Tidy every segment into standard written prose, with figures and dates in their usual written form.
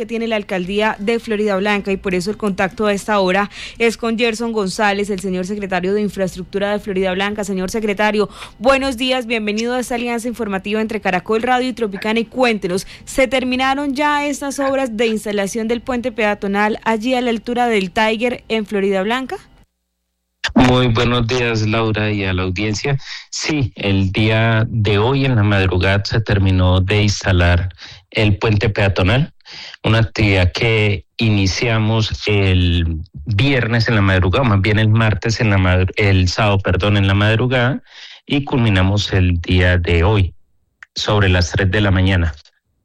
que tiene la alcaldía de Floridablanca, y por eso el contacto a esta hora es con Gerson González, el señor secretario de Infraestructura de Floridablanca. Señor secretario, buenos días, bienvenido a esta alianza informativa entre Caracol Radio y Tropicana, y cuéntenos, ¿se terminaron ya estas obras de instalación del puente peatonal allí a la altura del Tiger en Floridablanca? Muy buenos días, Laura, y a la audiencia. Sí, el día de hoy en la madrugada se terminó de instalar el puente peatonal, una actividad que iniciamos el viernes en la madrugada, más bien el martes el sábado, en la madrugada, y culminamos el día de hoy, sobre las 3 de la mañana.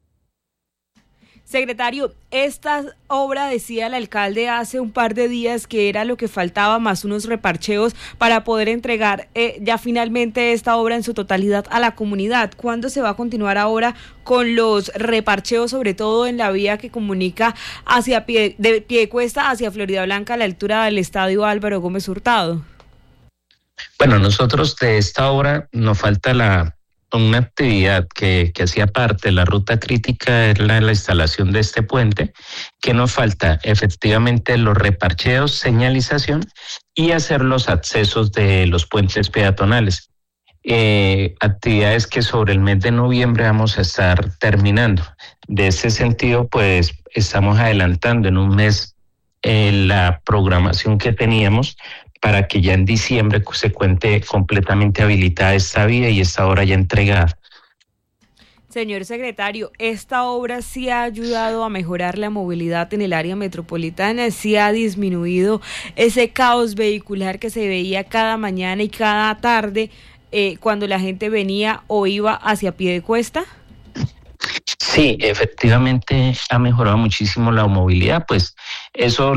Secretario, esta obra, decía el alcalde hace un par de días, que era lo que faltaba, más unos reparcheos para poder entregar ya finalmente esta obra en su totalidad a la comunidad. ¿Cuándo se va a continuar ahora con los reparcheos, sobre todo en la vía que comunica de Piedecuesta hacia Floridablanca a la altura del estadio Álvaro Gómez Hurtado? Bueno, nosotros de esta obra nos falta una actividad que hacía parte de la ruta crítica, es la instalación de este puente, que nos falta efectivamente los reparcheos, señalización y hacer los accesos de los puentes peatonales. Actividades que sobre el mes de noviembre vamos a estar terminando. De ese sentido, pues estamos adelantando en un mes la programación que teníamos, para que ya en diciembre se cuente completamente habilitada esta vía y esta obra ya entregada. Señor secretario, ¿esta obra sí ha ayudado a mejorar la movilidad en el área metropolitana? ¿Sí ha disminuido ese caos vehicular que se veía cada mañana y cada tarde cuando la gente venía o iba hacia Piedecuesta? Sí, efectivamente ha mejorado muchísimo la movilidad, pues eso,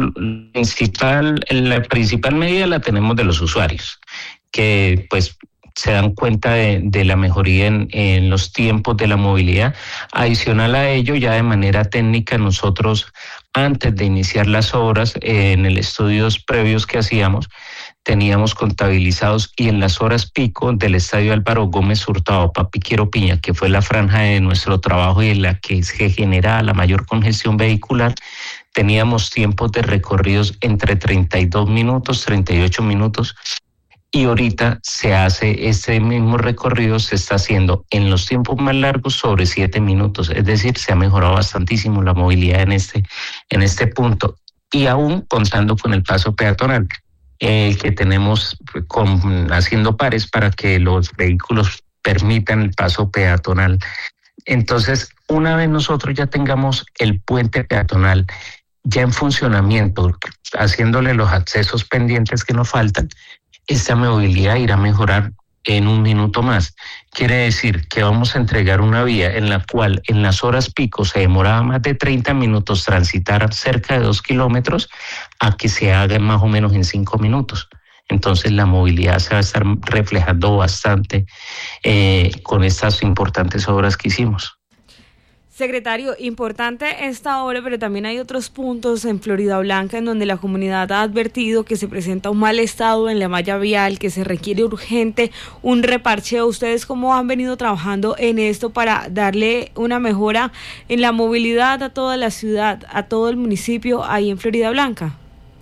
la principal medida la tenemos de los usuarios, que pues se dan cuenta de la mejoría en los tiempos de la movilidad. Adicional a ello, ya de manera técnica, nosotros antes de iniciar las obras, en el estudios previos que hacíamos, teníamos contabilizados, y en las horas pico del estadio Álvaro Gómez Hurtado, Papiquero Piña, que fue la franja de nuestro trabajo y en la que se genera la mayor congestión vehicular, teníamos tiempos de recorridos entre 32 minutos, 38 minutos, y ahorita se hace este mismo recorrido, se está haciendo en los tiempos más largos sobre 7 minutos, es decir, se ha mejorado bastantísimo la movilidad en este punto, y aún contando con el paso peatonal, que tenemos haciendo pares para que los vehículos permitan el paso peatonal. Entonces, una vez nosotros ya tengamos el puente peatonal ya en funcionamiento, haciéndole los accesos pendientes que nos faltan, esta movilidad irá a mejorar en un minuto más. Quiere decir que vamos a entregar una vía en la cual en las horas pico se demoraba más de 30 minutos transitar cerca de 2 kilómetros, a que se haga más o menos en 5 minutos. Entonces la movilidad se va a estar reflejando bastante con estas importantes obras que hicimos. Secretario, importante esta obra, pero también hay otros puntos en Floridablanca en donde la comunidad ha advertido que se presenta un mal estado en la malla vial, que se requiere urgente un reparcheo. ¿Ustedes cómo han venido trabajando en esto para darle una mejora en la movilidad a toda la ciudad, a todo el municipio ahí en Floridablanca?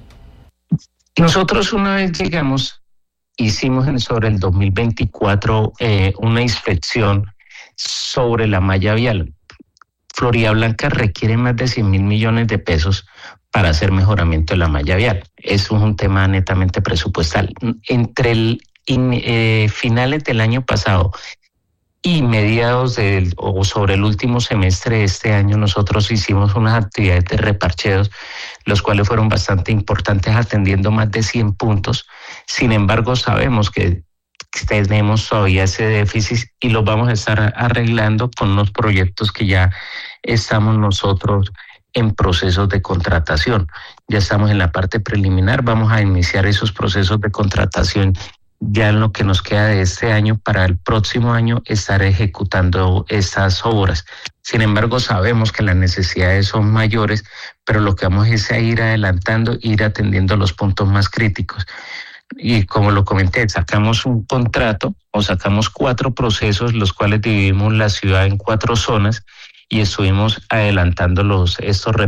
Nosotros, una vez llegamos, hicimos sobre el 2024 una inspección sobre la malla vial. Floridablanca requiere más de 100.000 millones de pesos para hacer mejoramiento de la malla vial. Eso es un tema netamente presupuestal. Entre finales del año pasado y mediados o sobre el último semestre de este año, nosotros hicimos unas actividades de reparcheos, los cuales fueron bastante importantes, atendiendo más de 100 puntos. Sin embargo, sabemos que tenemos todavía ese déficit y lo vamos a estar arreglando con los proyectos que ya estamos nosotros en procesos de contratación. Ya estamos en la parte preliminar, vamos a iniciar esos procesos de contratación ya en lo que nos queda de este año, para el próximo año estar ejecutando estas obras. Sin embargo, sabemos que las necesidades son mayores, pero lo que vamos es a ir adelantando, ir atendiendo los puntos más críticos. Y como lo comenté, sacamos un contrato o sacamos 4 procesos, los cuales dividimos la ciudad en 4 zonas y estuvimos adelantando estos